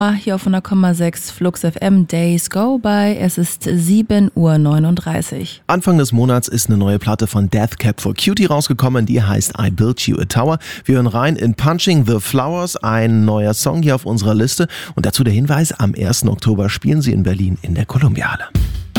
Hier auf 100,6 Flux FM, Days Go By. Es ist 7:39 Uhr. Anfang des Monats ist eine neue Platte von Death Cab for Cutie rausgekommen, die heißt I Built You a Tower. Wir hören rein in Punching the Flowers, ein neuer Song hier auf unserer Liste. Und dazu der Hinweis, am 1. Oktober spielen sie in Berlin in der Columbiale.